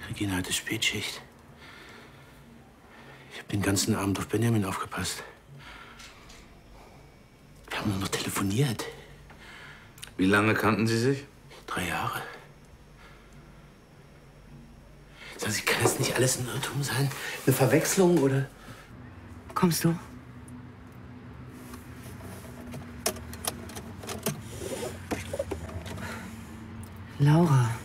Regina hatte Spätschicht. Ich habe den ganzen Abend auf Benjamin aufgepasst. Wir haben nur noch telefoniert. Wie lange kannten Sie sich? 3 Jahre. Sagen Sie, kann das nicht alles ein Irrtum sein? Eine Verwechslung oder? Kommst du? Laura.